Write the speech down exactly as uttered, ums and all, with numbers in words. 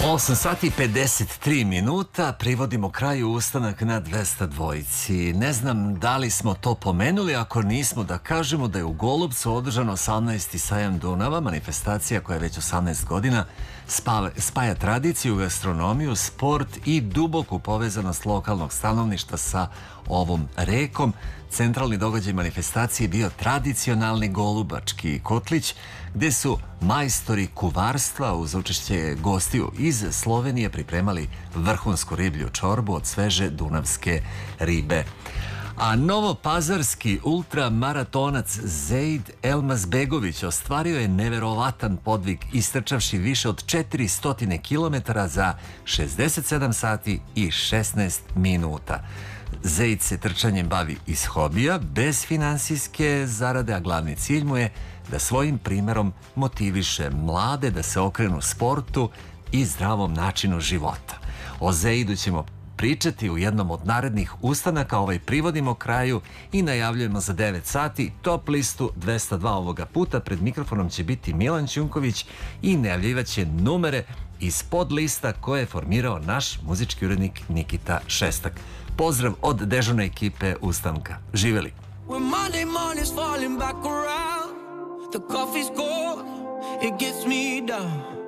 osam sati i pedeset tri minuta, privodimo kraju ustanak na dvesta dvojici. Ne znam da li smo to pomenuli, ako nismo da kažemo da je u Golubcu održan osamnaesti sajam Dunava, manifestacija koja je već osamnaest godina spaja tradiciju, gastronomiju, sport i duboku povezanost lokalnog stanovništva sa ovom rekom. Centralni događaj manifestacije je bio tradicionalni golubački kotlić, gde su majstori kuvarstva uz učešće gostiju iz Slovenije pripremali vrhunsku riblju čorbu od sveže dunavske ribe. A novopazarski ultramaratonac Zeid Elmazbegović ostvario je neverovatan podvig istrčavši više od četiristo kilometara za šezdeset sedam sati i šesnaest minuta. Zeid se trčanjem bavi iz hobija, bez finansijske zarade, a glavni cilj mu je da svojim primerom motiviše mlade da se okrenu sportu i zdravom načinu života. O Zeidu ćemo pričati u jednom od narednih ustanaka, ovaj privodimo kraju i najavljujemo za devet sati top listu dvesta dva ovoga puta. Pred mikrofonom će biti Milan Ćunković i najavljivaće numere iz pod lista koje je formirao naš muzički urednik Nikita Šestak. Pozdrav od dežurne ekipe ustanka. Živeli! When Monday morning's falling back around, the coffee's cold, it gets me down.